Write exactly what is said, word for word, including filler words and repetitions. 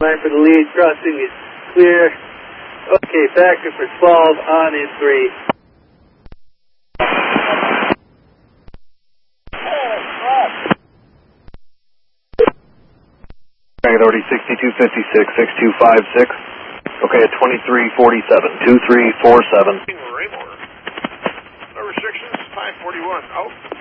Line for the lead crossing is clear. Okay, factor for twelve on in three. Dragon Authority sixty-two fifty-six, six two five six. Okay, at twenty-three forty-seven, two three four seven. No restrictions, five forty-one, out.